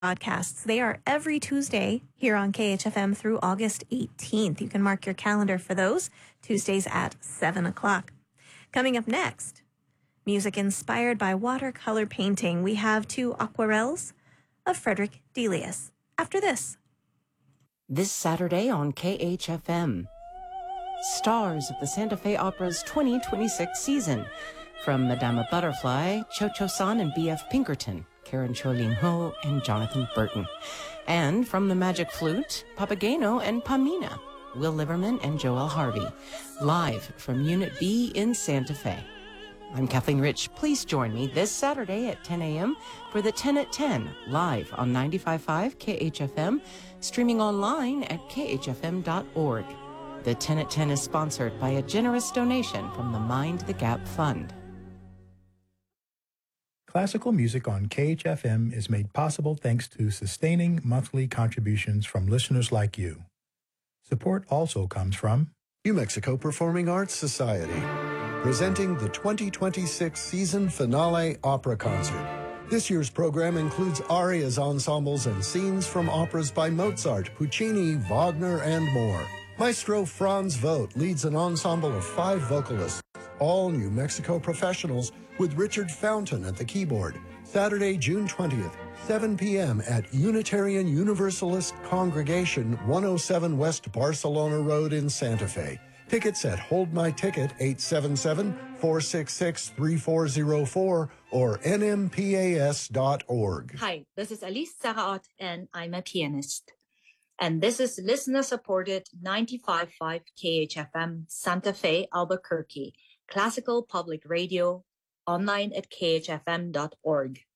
Podcasts. They are every Tuesday here on KHFM through August 18th. You can mark your calendar for those Tuesdays at 7 o'clock. Coming up next, music inspired by watercolor painting. We have two aquarelles of Frederick Delius. After this. This Saturday on KHFM, stars of the Santa Fe Opera's 2026 season. From Madama Butterfly, Cho Cho-san and B.F. Pinkerton, Karen Cho-Ling-ho and Jonathan Burton. And from The Magic Flute, Papageno and Pamina, Will Liverman and Joel Harvey. Live from Unit B in Santa Fe. I'm Kathleen Rich. Please join me this Saturday at 10 a.m. for the 10 at 10, live on 95.5 KHFM, streaming online at khfm.org. The 10 at 10 is sponsored by a generous donation from the Mind the Gap Fund. Classical music on KHFM is made possible thanks to sustaining monthly contributions from listeners like you. Support also comes from New Mexico Performing Arts Society, presenting the 2026 season finale opera concert. This year's program includes arias, ensembles, and scenes from operas by Mozart, Puccini, Wagner, and more. Maestro Franz Vogt leads an ensemble of 5 vocalists, all New Mexico professionals, with Richard Fountain at the keyboard. Saturday, June 20th, 7 p.m. at Unitarian Universalist Congregation, 107 West Barcelona Road in Santa Fe. Tickets at Hold My Ticket, 877-466-3404 or nmpas.org. Hi, this is Alice Saraot, and I'm a pianist. And this is listener-supported 95.5 KHFM Santa Fe, Albuquerque, classical public radio, online at khfm.org.